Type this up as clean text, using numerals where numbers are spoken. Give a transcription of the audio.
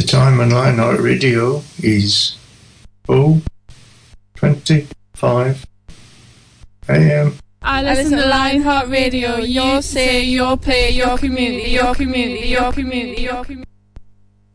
time on Lionheart Radio is 4:25 a.m. I listen to Lionheart Radio. Your say, your play, your community, your community, your community, your community.